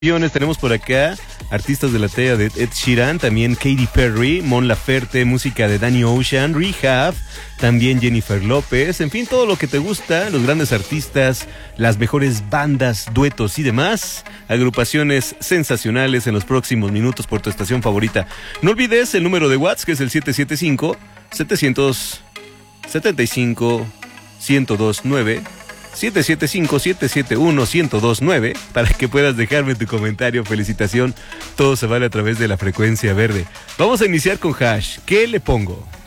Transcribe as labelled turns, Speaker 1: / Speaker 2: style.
Speaker 1: Tenemos por acá artistas de la talla de Ed Sheeran, también Katy Perry, Mon Laferte, música de Danny Ocean, Rehab, también Jennifer López, en fin, todo lo que te gusta, los grandes artistas, las mejores bandas, duetos y demás, agrupaciones sensacionales en los próximos minutos por tu estación favorita. No olvides el número de WhatsApp, que es el 775-775-1029, 775-771-1029, para que puedas dejarme tu comentario, felicitación, todo se vale a través de la frecuencia verde. Vamos a iniciar con Hash. ¿Qué le pongo?